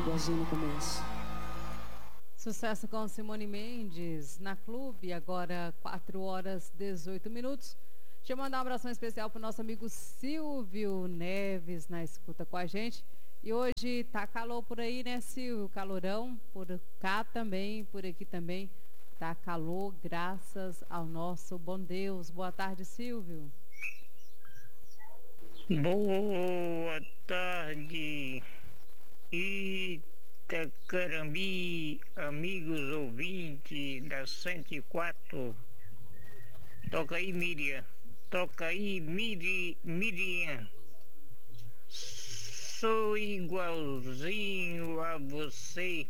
igualzinho no começo. Sucesso com Simone Mendes na Clube, agora 4h18. Deixa eu mandar um abração especial para o nosso amigo Silvio Neves na escuta com a gente. E hoje tá calor por aí, né, Silvio? Calorão por cá também, por aqui também. Tá calor, graças ao nosso bom Deus. Boa tarde, Silvio. Boa tarde, Itacarambi, amigos ouvintes da 104. Toca aí, Miriam. Toca aí, Miriam. Sou igualzinho a você.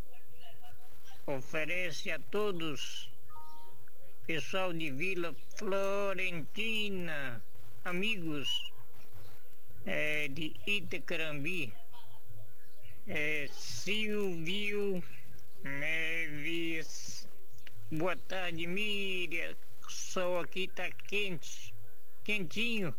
Oferece a todos, pessoal de Vila Florentina, amigos de Itacarambi, Silvio Neves. Boa tarde, Miriam. O sol aqui tá quente, quentinho.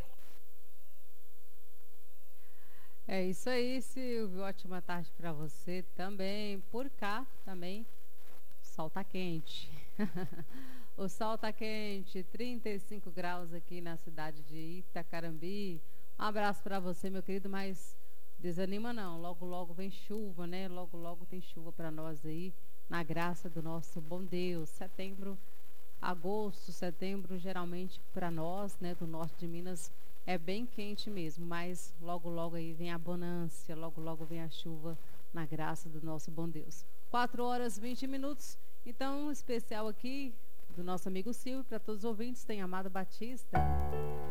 É isso aí, Silvio. Ótima tarde para você também. Por cá também, o sol tá quente. O sol tá quente, 35 graus aqui na cidade de Itacarambi. Um abraço para você, meu querido, mas desanima não. Logo, logo vem chuva, né? Logo, logo tem chuva para nós aí, na graça do nosso bom Deus. Agosto, setembro, geralmente para nós, né, do norte de Minas, é bem quente mesmo, mas logo, logo aí vem a bonança, logo, logo vem a chuva na graça do nosso bom Deus. 4h20. Então, especial aqui do nosso amigo Silvio, para todos os ouvintes, tem Amado Batista.